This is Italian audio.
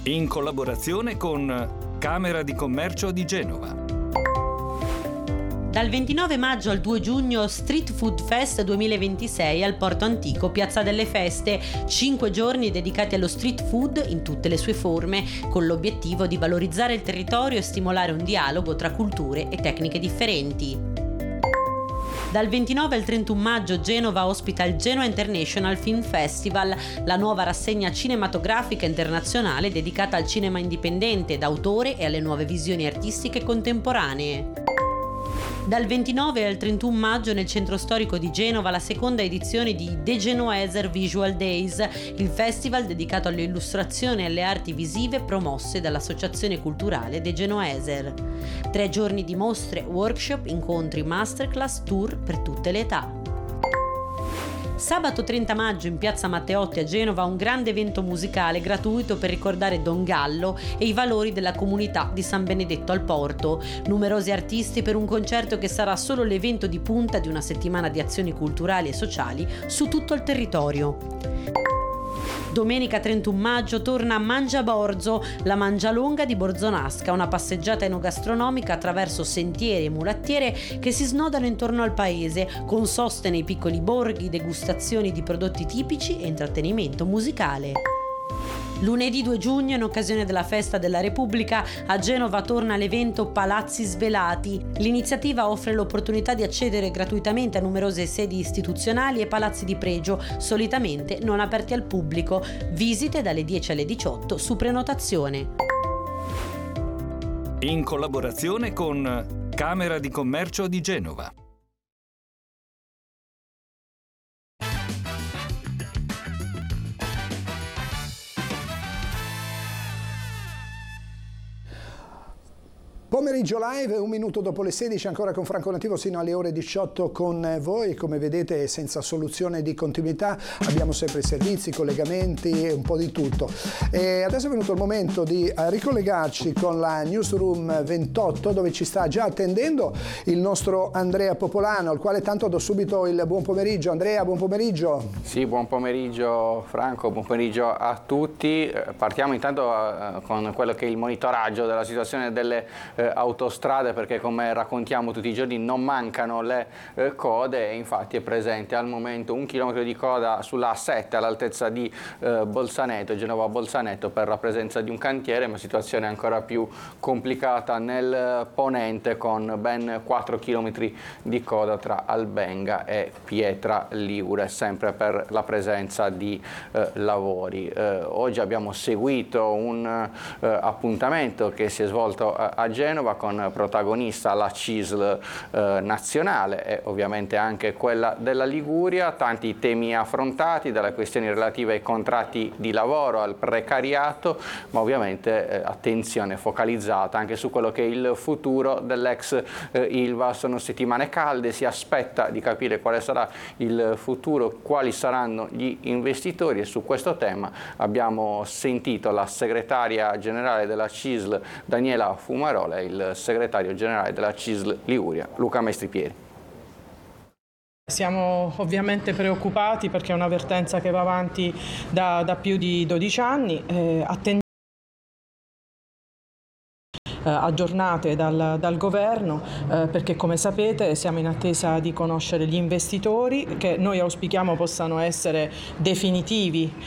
in collaborazione con Camera di Commercio di Genova. Dal 29 maggio al 2 giugno Street Food Fest 2026 al Porto Antico, Piazza delle Feste, 5 giorni dedicati allo street food in tutte le sue forme, con l'obiettivo di valorizzare il territorio e stimolare un dialogo tra culture e tecniche differenti. Dal 29 al 31 maggio Genova ospita il Genoa International Film Festival, la nuova rassegna cinematografica internazionale dedicata al cinema indipendente, d'autore e alle nuove visioni artistiche contemporanee. Dal 29 al 31 maggio nel centro storico di Genova la seconda edizione di De Genoeser Visual Days, il festival dedicato alle illustrazioni e alle arti visive promosse dall'Associazione Culturale De Genoeser. 3 giorni di mostre, workshop, incontri, masterclass, tour per tutte le età. Sabato 30 maggio in piazza Matteotti a Genova un grande evento musicale gratuito per ricordare Don Gallo e i valori della comunità di San Benedetto al Porto. Numerosi artisti per un concerto che sarà solo l'evento di punta di una settimana di azioni culturali e sociali su tutto il territorio. Domenica 31 maggio torna a Mangia Borzo, la Mangialonga di Borzonasca, una passeggiata enogastronomica attraverso sentieri e mulattiere che si snodano intorno al paese, con soste nei piccoli borghi, degustazioni di prodotti tipici e intrattenimento musicale. Lunedì 2 giugno, in occasione della Festa della Repubblica, a Genova torna l'evento Palazzi Svelati. L'iniziativa offre l'opportunità di accedere gratuitamente a numerose sedi istituzionali e palazzi di pregio, solitamente non aperti al pubblico. Visite dalle 10 alle 18 su prenotazione. In collaborazione con Camera di Commercio di Genova. Pomeriggio live, un minuto dopo le 16, ancora con Franco Nativo sino alle ore 18 con voi. Come vedete, senza soluzione di continuità, abbiamo sempre servizi, collegamenti e un po' di tutto. E adesso è venuto il momento di ricollegarci con la Newsroom 28, dove ci sta già attendendo il nostro Andrea Popolano, al quale tanto do subito il buon pomeriggio. Andrea, buon pomeriggio. Sì, buon pomeriggio Franco, buon pomeriggio a tutti. Partiamo intanto con quello che è il monitoraggio della situazione delle autostrade, perché come raccontiamo tutti i giorni non mancano le code e infatti è presente al momento 1 chilometro di coda sulla A7 all'altezza di Bolzaneto, Genova-Bolzaneto, per la presenza di un cantiere, ma situazione ancora più complicata nel ponente con ben 4 chilometri di coda tra Albenga e Pietra Ligure, sempre per la presenza di lavori. Oggi abbiamo seguito un appuntamento che si è svolto a Genova con protagonista la CISL nazionale e ovviamente anche quella della Liguria, tanti temi affrontati, dalle questioni relative ai contratti di lavoro, al precariato, ma ovviamente attenzione focalizzata anche su quello che è il futuro dell'ex Ilva. Sono settimane calde, si aspetta di capire quale sarà il futuro, quali saranno gli investitori e su questo tema abbiamo sentito la segretaria generale della CISL Daniela Fumarola, il segretario generale della CISL Liguria, Luca Maestripieri. Siamo ovviamente preoccupati perché è un'avvertenza che va avanti da più di 12 anni. Aggiornate dal governo perché, come sapete, siamo in attesa di conoscere gli investitori che noi auspichiamo possano essere definitivi